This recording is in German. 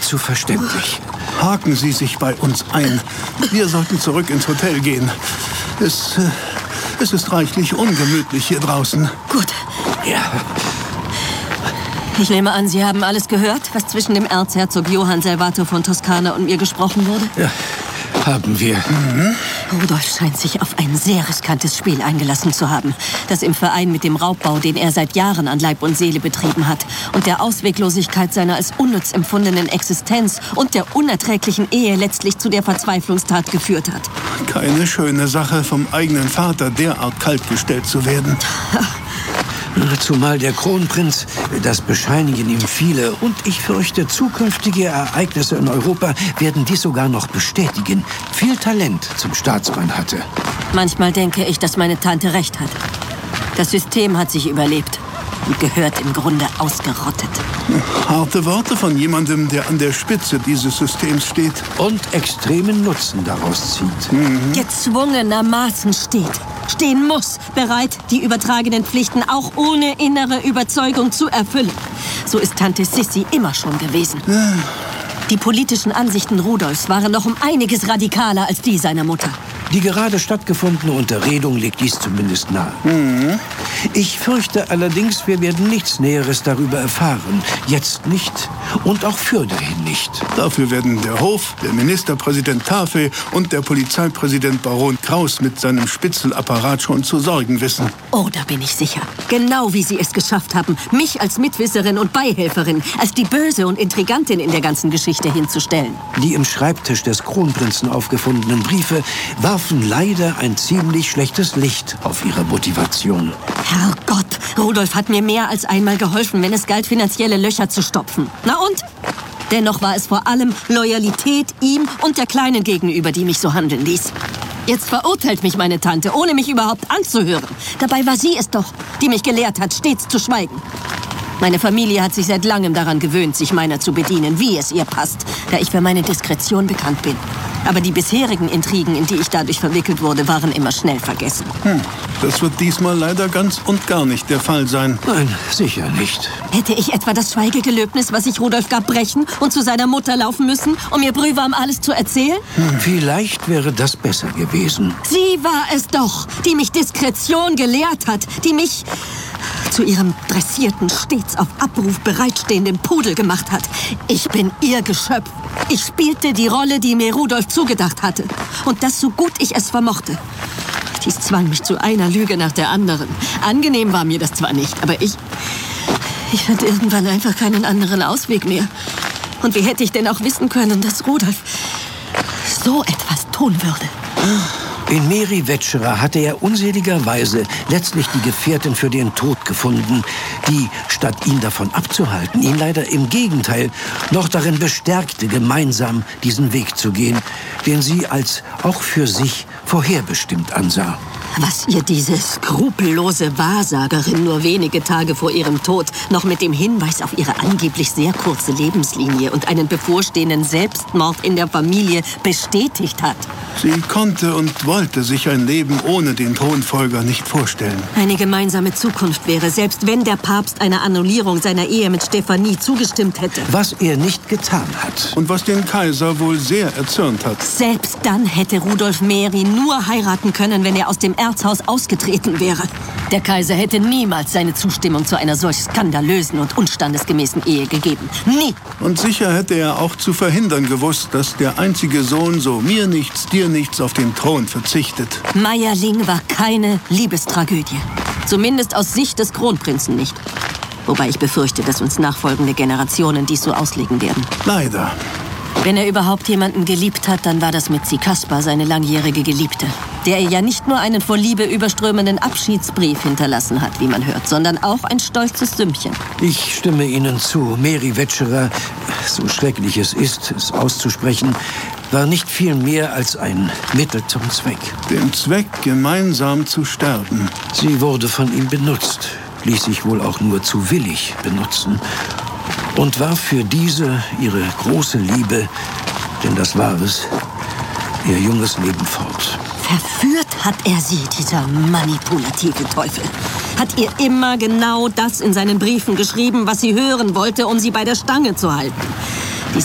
geradezu verständlich. Haken Sie sich bei uns ein. Wir sollten zurück ins Hotel gehen. Es ist reichlich ungemütlich hier draußen. Gut. Ja. Ich nehme an, Sie haben alles gehört, was zwischen dem Erzherzog Johann Salvator von Toskana und mir gesprochen wurde? Ja, haben wir. Rudolf scheint sich auf ein sehr riskantes Spiel eingelassen zu haben, das im Verein mit dem Raubbau, den er seit Jahren an Leib und Seele betrieben hat, und der Ausweglosigkeit seiner als unnütz empfundenen Existenz und der unerträglichen Ehe letztlich zu der Verzweiflungstat geführt hat. Keine schöne Sache, vom eigenen Vater derart kaltgestellt zu werden. Zumal der Kronprinz, das bescheinigen ihm viele, und ich fürchte, zukünftige Ereignisse in Europa werden dies sogar noch bestätigen, viel Talent zum Staatsmann hatte. Manchmal denke ich, dass meine Tante recht hat. Das System hat sich überlebt und gehört im Grunde ausgerottet. Harte Worte von jemandem, der an der Spitze dieses Systems steht. Und extremen Nutzen daraus zieht. Gezwungenermaßen stehen muss, bereit, die übertragenen Pflichten auch ohne innere Überzeugung zu erfüllen. So ist Tante Sissi immer schon gewesen. Die politischen Ansichten Rudolfs waren noch um einiges radikaler als die seiner Mutter. Die gerade stattgefundene Unterredung legt dies zumindest nahe. Ich fürchte allerdings, wir werden nichts Näheres darüber erfahren. Jetzt nicht und auch für dahin nicht. Dafür werden der Hof, der Ministerpräsident Tafel und der Polizeipräsident Baron Kraus mit seinem Spitzelapparat schon zu sorgen wissen. Oh, da bin ich sicher. Genau wie sie es geschafft haben, mich als Mitwisserin und Beihelferin, als die Böse und Intrigantin in der ganzen Geschichte hinzustellen. Die im Schreibtisch des Kronprinzen aufgefundenen Briefe warfen leider ein ziemlich schlechtes Licht auf ihre Motivation. Herrgott, Rudolf hat mir mehr als einmal geholfen, wenn es galt, finanzielle Löcher zu stopfen. Na und? Dennoch war es vor allem Loyalität ihm und der Kleinen gegenüber, die mich so handeln ließ. Jetzt verurteilt mich meine Tante, ohne mich überhaupt anzuhören. Dabei war sie es doch, die mich gelehrt hat, stets zu schweigen. Meine Familie hat sich seit langem daran gewöhnt, sich meiner zu bedienen, wie es ihr passt, da ich für meine Diskretion bekannt bin. Aber die bisherigen Intrigen, in die ich dadurch verwickelt wurde, waren immer schnell vergessen. Das wird diesmal leider ganz und gar nicht der Fall sein. Nein, sicher nicht. Hätte ich etwa das Schweigegelöbnis, was ich Rudolf gab, brechen und zu seiner Mutter laufen müssen, um ihr brühwarm alles zu erzählen? Vielleicht wäre das besser gewesen. Sie war es doch, die mich Diskretion gelehrt hat, die mich zu ihrem dressierten, stets auf Abruf bereitstehenden Pudel gemacht hat. Ich bin ihr Geschöpf. Ich spielte die Rolle, die mir Rudolf zugedacht hatte. Und das so gut ich es vermochte. Dies zwang mich zu einer Lüge nach der anderen. Angenehm war mir das zwar nicht, aber ich fand irgendwann einfach keinen anderen Ausweg mehr. Und wie hätte ich denn auch wissen können, dass Rudolf so etwas tun würde? In Mary Wetscherer hatte er unseligerweise letztlich die Gefährtin für den Tod gefunden, die, statt ihn davon abzuhalten, ihn leider im Gegenteil noch darin bestärkte, gemeinsam diesen Weg zu gehen, den sie als auch für sich vorherbestimmt ansah. Was ihr diese skrupellose Wahrsagerin nur wenige Tage vor ihrem Tod noch mit dem Hinweis auf ihre angeblich sehr kurze Lebenslinie und einen bevorstehenden Selbstmord in der Familie bestätigt hat. Sie konnte und wollte sich ein Leben ohne den Thronfolger nicht vorstellen. Eine gemeinsame Zukunft wäre, selbst wenn der Papst einer Annullierung seiner Ehe mit Stephanie zugestimmt hätte. Was er nicht getan hat. Und was den Kaiser wohl sehr erzürnt hat. Selbst dann hätte Rudolf Mary nur heiraten können, wenn er aus dem Erzhaus ausgetreten wäre. Der Kaiser hätte niemals seine Zustimmung zu einer solch skandalösen und unstandesgemäßen Ehe gegeben. Nie! Und sicher hätte er auch zu verhindern gewusst, dass der einzige Sohn so mir nichts, dir nichts auf den Thron verzichtet. Meierling war keine Liebestragödie. Zumindest aus Sicht des Kronprinzen nicht. Wobei ich befürchte, dass uns nachfolgende Generationen dies so auslegen werden. Leider. Wenn er überhaupt jemanden geliebt hat, dann war das Mitzi Kaspar, seine langjährige Geliebte. Der ihr ja nicht nur einen vor Liebe überströmenden Abschiedsbrief hinterlassen hat, wie man hört, sondern auch ein stolzes Sümmchen. Ich stimme Ihnen zu. Mary Wetscherer, so schrecklich es ist, es auszusprechen, war nicht viel mehr als ein Mittel zum Zweck. Den Zweck, gemeinsam zu sterben. Sie wurde von ihm benutzt, ließ sich wohl auch nur zu willig benutzen und warf für diese, ihre große Liebe, denn das war es, ihr junges Leben fort. Verführt hat er sie, dieser manipulative Teufel. Hat ihr immer genau das in seinen Briefen geschrieben, was sie hören wollte, um sie bei der Stange zu halten.